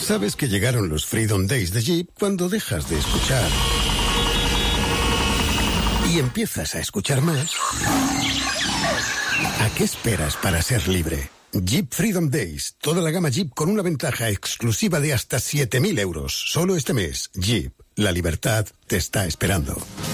Sabes que llegaron los Freedom Days de Jeep cuando dejas de escuchar y empiezas a escuchar más. ¿A qué esperas para ser libre? Jeep Freedom Days. Toda la gama Jeep con una ventaja exclusiva de hasta 7.000 euros. Solo este mes. Jeep. La libertad te está esperando.